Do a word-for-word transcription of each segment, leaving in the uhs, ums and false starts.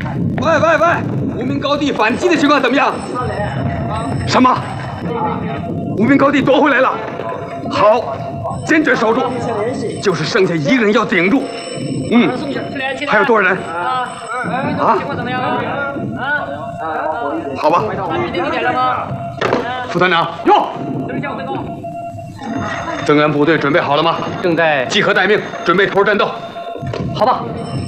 喂喂喂，无名高地反击的情况怎么样？什么？无名高地夺回来了？好，坚决守住，就是剩下一个人要顶住。嗯，还有多少人？啊？好吧。副团长，哟，增援部队准备好了吗？ 正在集合待命，准备投入战斗。 好吧。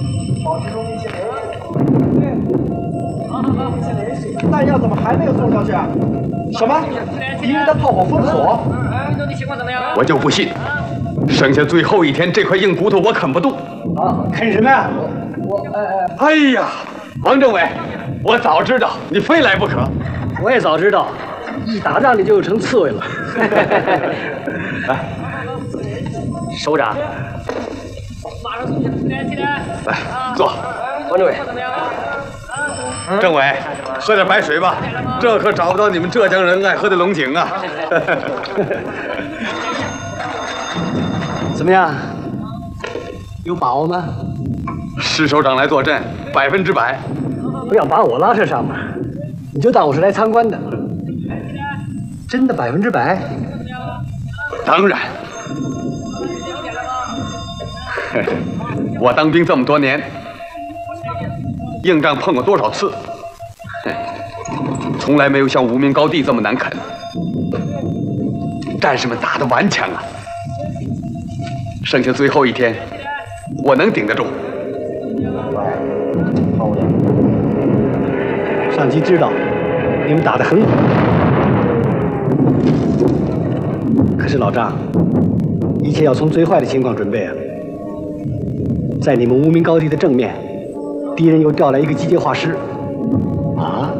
弹药怎么还没有送上去啊？什么？敌人的炮火封锁？ 我就不信，剩下最后一天，这块硬骨头我啃不动。 啊，啃什么呀？我我哎哎呀，王政委，我早知道你非来不可。 我也早知道，一打仗你就成刺猬了。 来， 首长， 来坐。 王政委， 政委，喝点白水吧，这可找不到你们浙江人爱喝的龙井啊。 怎么样？有把握吗？ 施首长来坐镇，百分之百。 不要把我拉扯上嘛，你就当我是来参观的。真的百分之百？ 当然。我当兵这么多年，硬仗碰过多少次，从来没有像无名高地这么难啃。战士们打得顽强啊！剩下最后一天，我能顶得住。 上级知道你们打得很好，可是老张，一切要从最坏的情况准备啊！在你们无名高地的正面，敌人又调来一个机械化师。啊？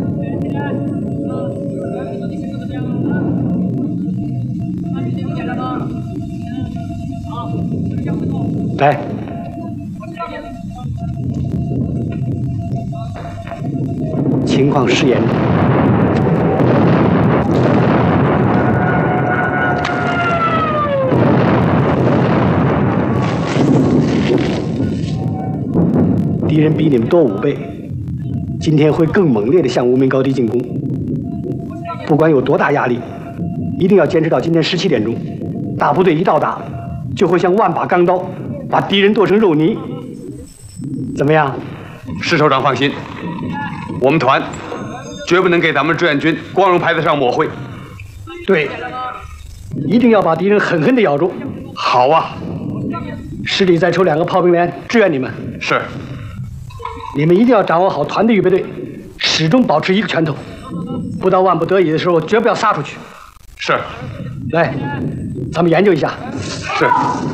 来，情况适严。敌人比你们多五倍，今天会更猛烈地向无名高地进攻。不管有多大压力，一定要坚持到今天十七点钟。大部队一到达，就会像万把钢刀，把敌人剁成肉泥。怎么样？ 施首长放心，我们团绝不能给咱们志愿军光荣牌子上抹灰。 对，一定要把敌人狠狠地咬住。 好啊， 师里再抽两个炮兵连支援你们。 是。 你们一定要掌握好团队预备队，始终保持一个拳头，不到万不得已的时候，绝不要撒出去。 是。 来，咱们研究一下。 是。